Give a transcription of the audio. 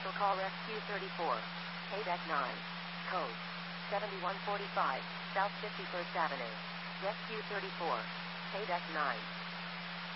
Special call Rescue 34. Paydeck 9. Code 7145, South 51st Avenue. Rescue 34. Paydeck 9.